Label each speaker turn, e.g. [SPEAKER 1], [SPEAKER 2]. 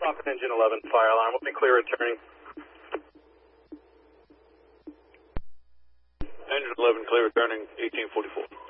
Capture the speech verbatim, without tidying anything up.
[SPEAKER 1] Papa Engine eleven, fire alarm. We'll be clear returning.
[SPEAKER 2] Engine eleven, clear returning, eighteen forty-four.